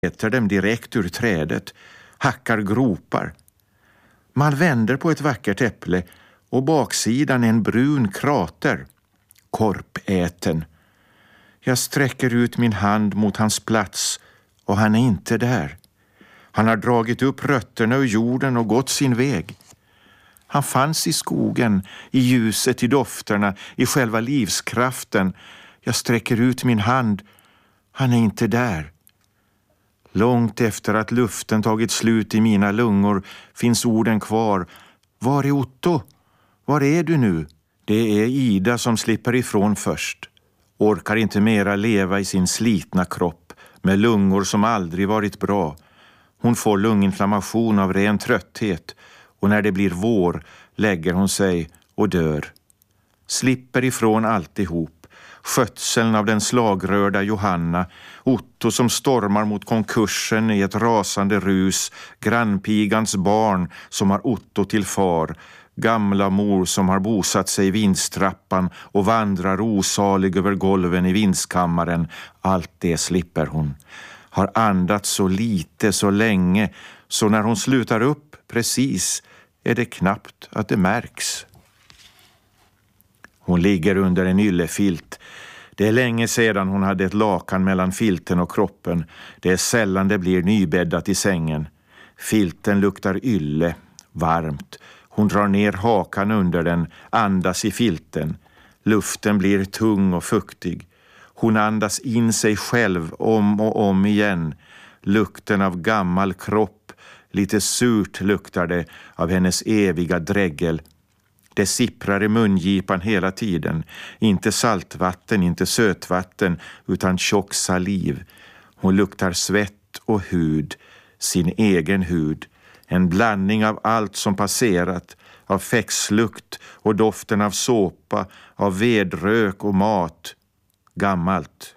äter dem direkt ur trädet, hackar gropar. Man vänder på ett vackert äpple och baksidan en brun krater. Korpäten. Jag sträcker ut min hand mot hans plats och han är inte där. Han har dragit upp rötterna ur jorden och gått sin väg. Han fanns i skogen, i ljuset, i dofterna, i själva livskraften. Jag sträcker ut min hand. Han är inte där. Långt efter att luften tagit slut i mina lungor finns orden kvar. Var är Otto? Var är du nu? Det är Ida som slipper ifrån först. Orkar inte mera leva i sin slitna kropp med lungor som aldrig varit bra. Hon får lunginflammation av ren trötthet och när det blir vår lägger hon sig och dör. Slipper ifrån alltihop. Skötseln av den slagrörda Johanna, Otto som stormar mot konkursen i ett rasande rus, grannpigans barn som har Otto till far, gamla mor som har bosatt sig i vindstrappan och vandrar osalig över golven i vindskammaren. Allt det slipper hon. Har andats så lite så länge så när hon slutar upp precis är det knappt att det märks. Hon ligger under en yllefilt. Det är länge sedan hon hade ett lakan mellan filten och kroppen. Det är sällan det blir nybäddat i sängen. Filten luktar ylle, varmt. Hon drar ner hakan under den, andas i filten. Luften blir tung och fuktig. Hon andas in sig själv om och om igen. Lukten av gammal kropp, lite surt luktar det av hennes eviga dräggel. Det sipprar i mungipan hela tiden. Inte saltvatten, inte sötvatten, utan tjock saliv. Hon luktar svett och hud, sin egen hud. En blandning av allt som passerat, av fäxlukt och doften av såpa, av vedrök och mat. Gammalt.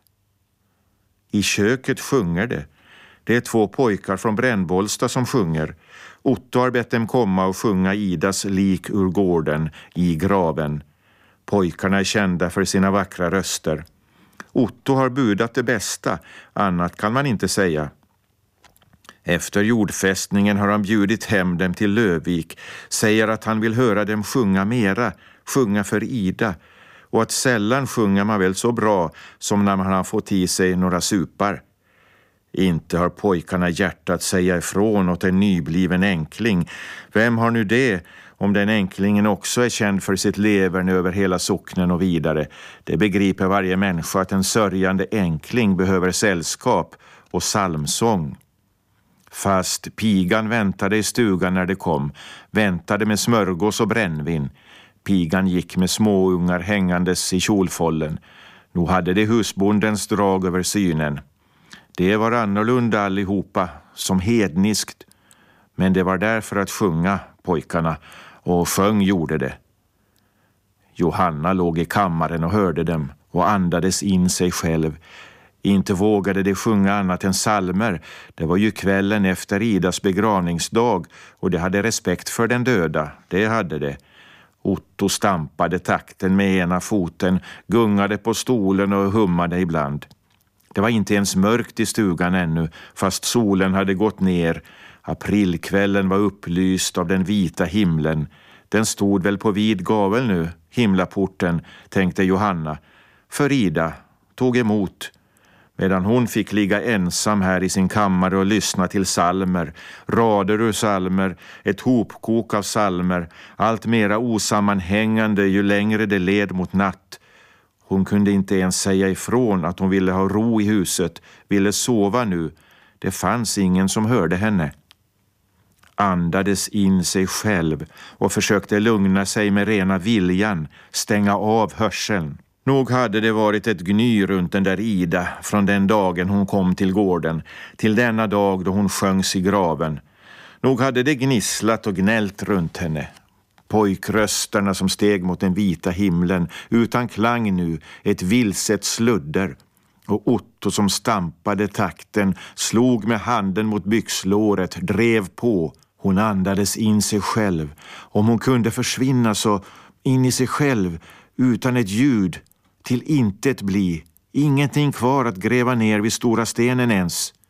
I köket sjunger det. Det är 2 pojkar från Brännbollsta som sjunger. Otto har bett dem komma och sjunga Idas lik ur gården i graven. Pojkarna är kända för sina vackra röster. Otto har budat det bästa, annat kan man inte säga. Efter jordfästningen har han bjudit hem dem till Lövvik, säger att han vill höra dem sjunga mera, sjunga för Ida, och att sällan sjunger man väl så bra som när man har fått i sig några supar. Inte har pojkarna hjärtat säga ifrån åt en nybliven enkling. Vem har nu det, om den enklingen också är känd för sitt leverne över hela socknen och vidare? Det begriper varje människa att en sörjande enkling behöver sällskap och psalmsång. Fast pigan väntade i stugan när det kom, väntade med smörgås och brännvin. Pigan gick med småungar hängandes i kjolfållen. Nu hade det husbondens drag över synen. Det var annorlunda allihopa, som hedniskt. Men det var där för att sjunga, pojkarna, och sjöng gjorde det. Johanna låg i kammaren och hörde dem och andades in sig själv. Inte vågade de sjunga annat än psalmer. Det var ju kvällen efter Idas begravningsdag och de hade respekt för den döda, det hade det. Otto stampade takten med ena foten, gungade på stolen och hummade ibland. Det var inte ens mörkt i stugan ännu, fast solen hade gått ner. Aprilkvällen var upplyst av den vita himlen. Den stod väl på vid gavel nu, himlaporten, tänkte Johanna. För Ida tog emot, medan hon fick ligga ensam här i sin kammare och lyssna till salmer, rader ur salmer, ett hopkok av salmer, allt mera osammanhängande ju längre det led mot natt. Hon kunde inte ens säga ifrån att hon ville ha ro i huset, ville sova nu. Det fanns ingen som hörde henne. Andades in sig själv och försökte lugna sig med rena viljan, stänga av hörseln. Nog hade det varit ett gny runt den där Ida från den dagen hon kom till gården, till denna dag då hon sjöngs i graven. Nog hade det gnisslat och gnällt runt henne. Pojkrösterna som steg mot den vita himlen, utan klang nu, ett vilset sludder. Och Otto som stampade takten, slog med handen mot byxlåret, drev på. Hon andades in sig själv. Om hon kunde försvinna så in i sig själv, utan ett ljud, till intet bli. Ingenting kvar att gräva ner vid stora stenen ens.